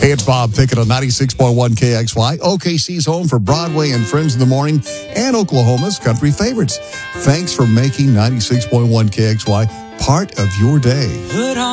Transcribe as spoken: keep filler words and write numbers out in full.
Hey, it's Bob Pickett on ninety-six point one K X Y, O K C's home for Broadway and Friends in the Morning, and Oklahoma's country favorites. Thanks for making ninety-six point one K X Y part of your day.